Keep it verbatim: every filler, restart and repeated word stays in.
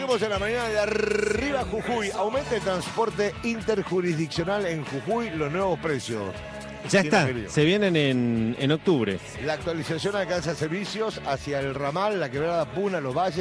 Seguimos en la mañana de Arriba Jujuy. Aumenta el transporte interjurisdiccional en Jujuy, los nuevos precios. Ya está, se vienen en, en octubre. La actualización alcanza servicios hacia el ramal, la quebrada Puna, Los Valles.